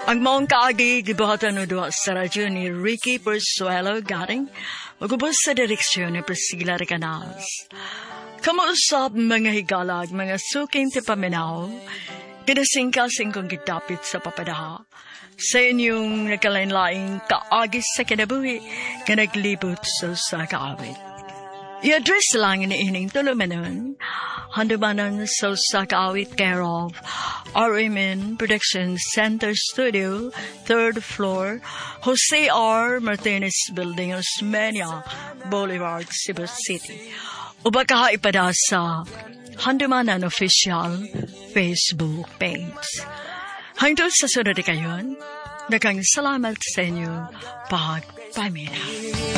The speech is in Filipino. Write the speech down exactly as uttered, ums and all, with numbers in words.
Ang maong kaagi, gibuhatan no doa sa radyo ni Ricky Persuelo garing magubos sa direksyon ni Priscilla Recanas. Kamuusap mga higalag, mga suking tipaminaw, kinasingkasing kong gitapit sa papadaha. Sa inyong nagkalain-laing kaagi sa kinabuhi, ka naglibot sa sa kaawit. I-address lang ni ining tulumanon, handumanan sa sa kaawit care of R M N Production Center Studio, third floor, Jose R. Martinez Building, Osmeña Boulevard, Cebu City. Uba ka ipada sa Handumanan Official Facebook page. Hangtod sa sunod kayon, nakang salamat sa inyo pagpamina.